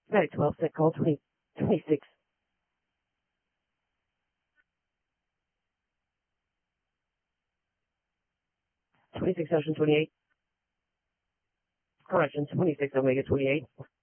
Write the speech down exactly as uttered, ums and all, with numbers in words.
Medic twelve, set call twenty, twenty-six. twenty-six, Ocean twenty-eight. Correction, twenty-six, Omega twenty-eight.